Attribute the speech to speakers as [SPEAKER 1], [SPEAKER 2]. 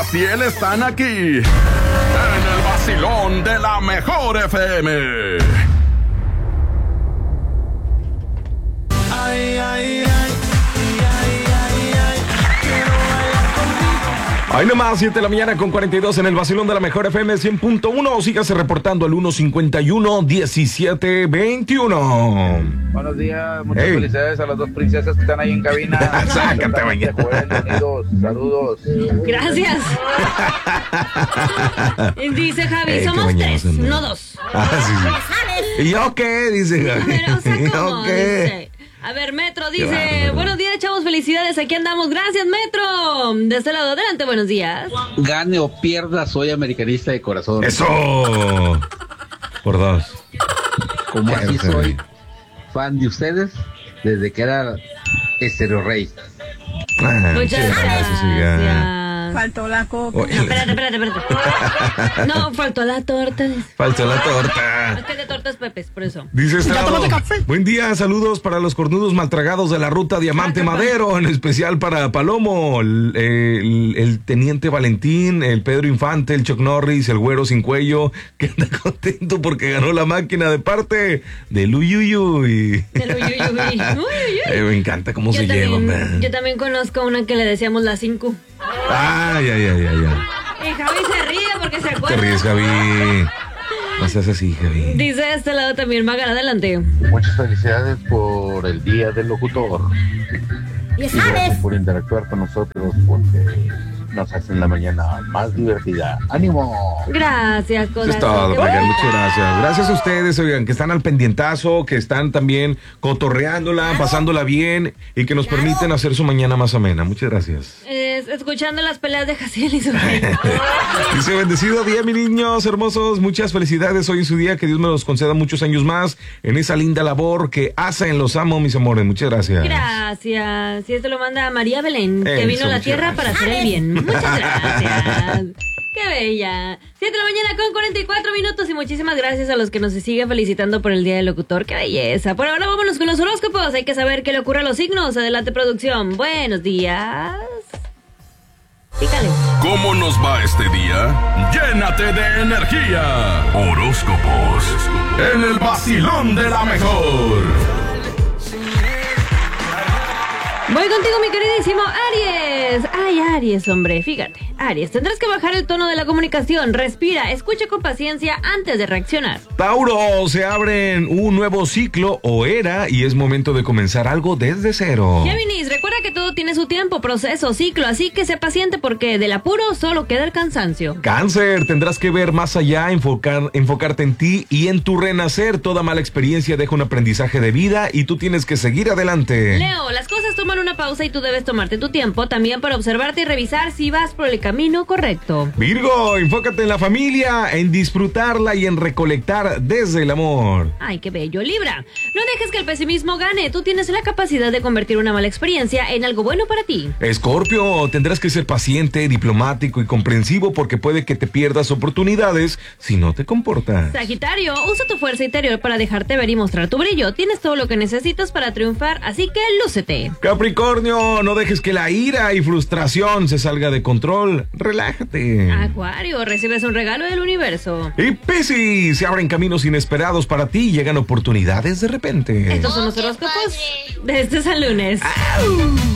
[SPEAKER 1] Jaciel están aquí, en el vacilón de la mejor FM.
[SPEAKER 2] Ay, ay, ay, ay, ay, ay, quiero bailar contigo.
[SPEAKER 3] Ahí nomás, 7 de la mañana con 42 en el vacilón de la mejor FM 100.1. Sígase reportando al 151-1721.
[SPEAKER 4] Buenos días, muchas felicidades a las dos princesas que están ahí en cabina.
[SPEAKER 3] Sácate, mañana.
[SPEAKER 4] Unidos, saludos.
[SPEAKER 5] Gracias. Dice Javi, somos tres, no dos.
[SPEAKER 3] Sí. ¿Y yo qué? Dice Javi.
[SPEAKER 5] Pero, o sea,
[SPEAKER 3] ¿Y yo
[SPEAKER 5] ¿cómo?
[SPEAKER 3] qué?
[SPEAKER 5] Dice. A ver, Metro dice, buenos días, chavos, felicidades, aquí andamos. Gracias, Metro. De este lado, adelante, buenos días.
[SPEAKER 6] Gane o pierda, soy americanista de corazón.
[SPEAKER 3] ¡Eso! Por dos.
[SPEAKER 6] Como así soy fan de ustedes desde que era Estéreo Rey.
[SPEAKER 5] Muchas gracias.
[SPEAKER 7] Faltó la coca.
[SPEAKER 5] No, espérate. No, faltó la torta.
[SPEAKER 3] Faltó la torta.
[SPEAKER 5] Es que de tortas Pepes, por eso.
[SPEAKER 3] Dice buen día, saludos para los cornudos maltragados de la ruta Diamante Madero, en especial para Palomo, el teniente Valentín, el Pedro Infante, el Chuck Norris, el güero sin cuello, que anda contento porque ganó la máquina de parte del Uyuyuy. Me encanta cómo se llevan, man.
[SPEAKER 5] Yo también conozco una que le decíamos la 5.
[SPEAKER 3] Ay.
[SPEAKER 5] Y Javi se ríe porque se acuerda.
[SPEAKER 3] Te ríes, Javi. No seas así, Javi.
[SPEAKER 5] Dice de este lado también, Magal, adelante.
[SPEAKER 4] Muchas felicidades por el Día del Locutor.
[SPEAKER 5] Ya
[SPEAKER 4] Y gracias por interactuar con nosotros porque nos hacen la mañana más divertida. ¡Ánimo!
[SPEAKER 5] Gracias,
[SPEAKER 3] Eso es
[SPEAKER 5] corazón.
[SPEAKER 3] todo,
[SPEAKER 5] Qué
[SPEAKER 3] Magal,
[SPEAKER 5] bonita.
[SPEAKER 3] muchas gracias. Gracias a ustedes, oigan, que están al pendientazo, que están también cotorreándola, pasándola bien y que nos permiten hacer su mañana más amena. Muchas gracias.
[SPEAKER 5] Escuchando las peleas de Jaciel y su
[SPEAKER 3] Dice, bendecido día, mis niños hermosos, muchas felicidades hoy en su día, que Dios me los conceda muchos años más en esa linda labor que hacen, los amo, mis amores, muchas gracias.
[SPEAKER 5] Gracias. Y esto lo manda María Belén, que
[SPEAKER 3] Eso,
[SPEAKER 5] vino a la
[SPEAKER 3] muchas
[SPEAKER 5] tierra
[SPEAKER 3] gracias.
[SPEAKER 5] para hacer el bien. Muchas gracias. Qué bella. 7 de la mañana con 44 minutos y muchísimas gracias a los que nos siguen felicitando por el Día del Locutor. Qué belleza. Por ahora vámonos con los horóscopos. Hay que saber qué le ocurre a los signos. Adelante, producción. Buenos días. Pícale.
[SPEAKER 1] ¿Cómo nos va este día? Llénate de energía. Horóscopos en el vacilón de la mejor.
[SPEAKER 5] Voy contigo, mi queridísimo Aries. Ay, Aries, hombre, fíjate. Aries, tendrás que bajar el tono de la comunicación. Respira, escucha con paciencia antes de reaccionar.
[SPEAKER 3] Tauro, se abren un nuevo ciclo o era y es momento de comenzar algo desde cero.
[SPEAKER 5] Géminis, recuerda que todo tiene su tiempo, proceso, ciclo, así que sé paciente porque del apuro solo queda el cansancio.
[SPEAKER 3] Cáncer, tendrás que ver más allá, enfocarte en ti y en tu renacer. Toda mala experiencia deja un aprendizaje de vida y tú tienes que seguir adelante.
[SPEAKER 5] Leo, las cosas toman una pausa y tú debes tomarte tu tiempo también para observarte y revisar si vas por el camino correcto.
[SPEAKER 3] Virgo, enfócate en la familia, en disfrutarla y en recolectar desde el amor.
[SPEAKER 5] Ay, qué bello. Libra, no dejes que el pesimismo gane. Tú tienes la capacidad de convertir una mala experiencia en algo bueno para ti.
[SPEAKER 3] Escorpio, tendrás que ser paciente, diplomático y comprensivo porque puede que te pierdas oportunidades si no te comportas.
[SPEAKER 5] Sagitario, usa tu fuerza interior para dejarte ver y mostrar tu brillo. Tienes todo lo que necesitas para triunfar, así que lúcete.
[SPEAKER 3] Capricornio, no dejes que la ira y frustración se salga de control. Relájate.
[SPEAKER 5] Acuario, recibes un regalo del universo.
[SPEAKER 3] Y Piscis, se abren caminos inesperados para ti y llegan oportunidades de repente.
[SPEAKER 5] Estos son los horóscopos de este San Lunes.